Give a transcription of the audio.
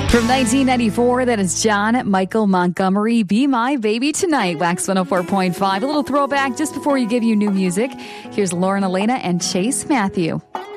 From 1994, that is John Michael Montgomery, Be My Baby Tonight, Wax 104.5. A little throwback just before you give you new music. Here's Lauren Elena and Chase Matthew.